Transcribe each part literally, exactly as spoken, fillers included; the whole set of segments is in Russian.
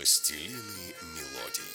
Властелины мелодий.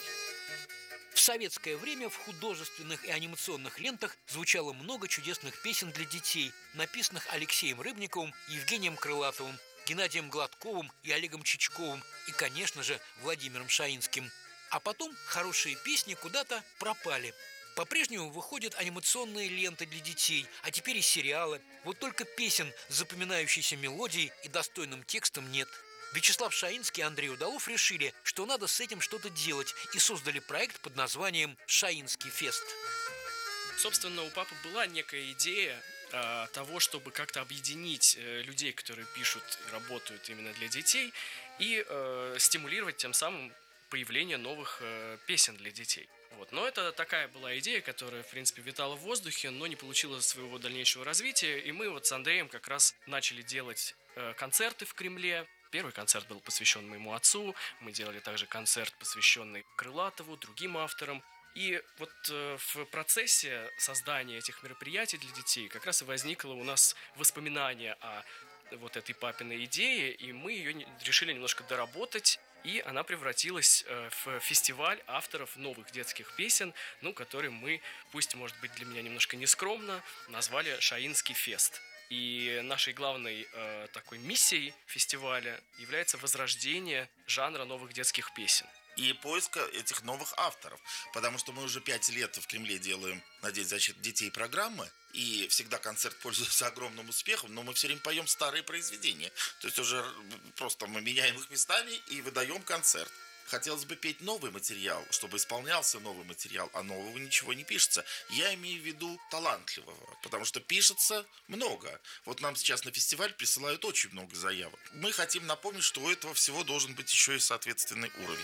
В советское время в художественных и анимационных лентах звучало много чудесных песен для детей, написанных Алексеем Рыбниковым, Евгением Крылатовым, Геннадием Гладковым и Олегом Чичковым и, конечно же, Владимиром Шаинским. А потом хорошие песни куда-то пропали. По-прежнему выходят анимационные ленты для детей, а теперь и сериалы. Вот только песен с запоминающейся мелодией и достойным текстом нет. Вячеслав Шаинский и Андрей Удалов решили, что надо с этим что-то делать, и создали проект под названием «Шаинский фест». Собственно, у папы была некая идея э, того, чтобы как-то объединить э, людей, которые пишут и работают именно для детей, и э, стимулировать тем самым появление новых э, песен для детей. Вот. Но это такая была идея, которая, в принципе, витала в воздухе, но не получила своего дальнейшего развития, и мы вот с Андреем как раз начали делать э, концерты в Кремле. Первый концерт был посвящен моему отцу, мы делали также концерт, посвященный Крылатову, другим авторам. И вот э, в процессе создания этих мероприятий для детей как раз и возникло у нас воспоминание о вот этой папиной идее, и мы ее решили немножко доработать, и она превратилась э, в фестиваль авторов новых детских песен, ну, который мы, пусть, может быть, для меня немножко нескромно, назвали «Шаинский фест». И нашей главной э, такой миссией фестиваля является возрождение жанра новых детских песен. И поиска этих новых авторов. Потому что мы уже пять лет в Кремле делаем на День защиты детей программы, и всегда концерт пользуется огромным успехом, но мы все время поем старые произведения. То есть уже просто мы меняем их местами и выдаем концерт. Хотелось бы петь новый материал, чтобы исполнялся новый материал, а нового ничего не пишется. Я имею в виду талантливого, потому что пишется много. Вот нам сейчас на фестиваль присылают очень много заявок. Мы хотим напомнить, что у этого всего должен быть еще и соответственный уровень.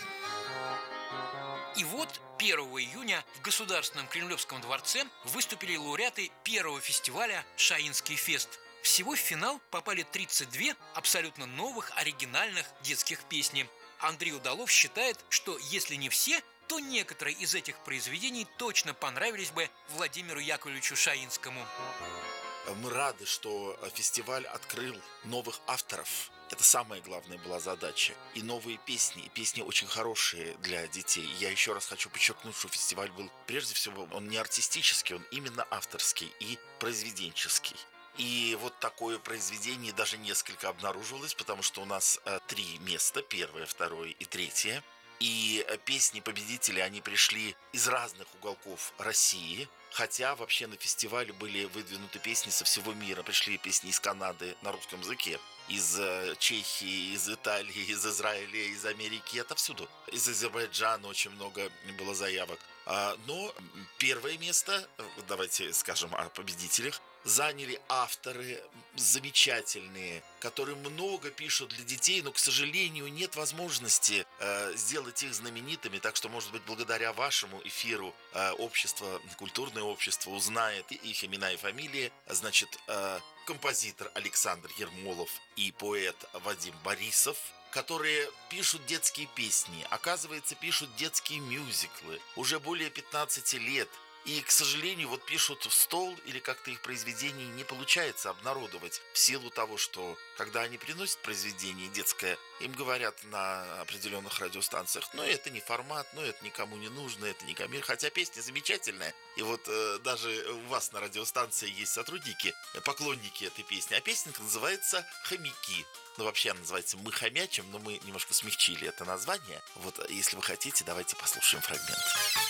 И вот первого июня в Государственном Кремлевском дворце выступили лауреаты первого фестиваля «Шаинский фест». Всего в финал попали тридцать две абсолютно новых оригинальных детских песни. Андрей Удалов считает, что если не все, то некоторые из этих произведений точно понравились бы Владимиру Яковлевичу Шаинскому. Мы рады, что фестиваль открыл новых авторов. Это самая главная была задача. И новые песни, и песни очень хорошие для детей. Я еще раз хочу подчеркнуть, что фестиваль был, прежде всего, он не артистический, он именно авторский и произведенческий. И вот такое произведение даже несколько обнаружилось, потому что у нас э, три места, первое, второе и третье. И э, песни победителей, они пришли из разных уголков России, хотя вообще на фестивале были выдвинуты песни со всего мира. Пришли песни из Канады на русском языке, из э, Чехии, из Италии, из Израиля, из Америки, отовсюду. Из Азербайджана очень много было заявок. А, но первое место, давайте скажем о победителях, заняли авторы замечательные, которые много пишут для детей, но, к сожалению, нет возможности э, сделать их знаменитыми, так что, может быть, благодаря вашему эфиру э, общество, культурное общество узнает их имена и фамилии. Значит, э, композитор Александр Ермолов и поэт Вадим Борисов, которые пишут детские песни, оказывается, пишут детские мюзиклы уже более пятнадцати лет. И, к сожалению, вот пишут в стол, или как-то их произведений не получается обнародовать в силу того, что когда они приносят произведение детское, им говорят на определенных радиостанциях: ну, это не формат, ну, это никому не нужно, это не коммерция. Хотя песня замечательная. И вот э, даже у вас на радиостанции есть сотрудники, поклонники этой песни. А песенка называется «Хомяки». Ну, вообще она называется «Мы хомячим», но мы немножко смягчили это название. Вот, если вы хотите, давайте послушаем фрагмент.